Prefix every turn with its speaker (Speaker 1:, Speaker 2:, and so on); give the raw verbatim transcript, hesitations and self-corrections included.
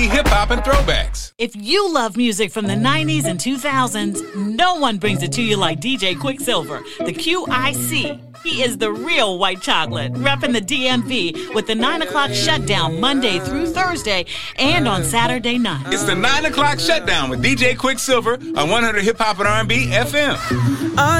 Speaker 1: hip-hop, and throwbacks.
Speaker 2: If you love music from the nineties and two thousands, no one brings it to you like D J Quicksilver, the Q I C. He is the real white chocolate, repping the D M V with the nine o'clock shutdown Monday through Thursday and on Saturday night.
Speaker 1: It's the nine o'clock shutdown with D J Quicksilver on one hundred Hip Hop and R and B F M.